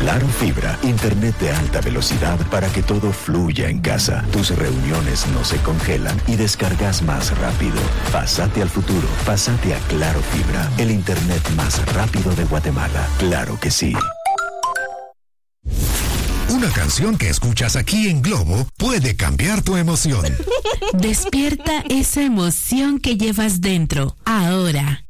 Claro Fibra, internet de alta velocidad para que todo fluya en casa. Tus reuniones no se congelan y descargas más rápido. Pásate al futuro. Pásate a Claro Fibra, el internet más rápido de Guatemala. Claro que sí. Una canción que escuchas aquí en Globo puede cambiar tu emoción. Despierta esa emoción que llevas dentro, ahora.